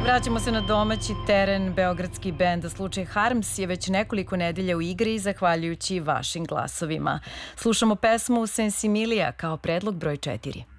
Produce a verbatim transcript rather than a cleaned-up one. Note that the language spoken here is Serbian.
Vraćamo se na domaći teren. Beogradski bend Slučaj Harms je već nekoliko nedelja u igri zahvaljujući vašim glasovima. Slušamo pesmu Sensimilija kao predlog broj četiri.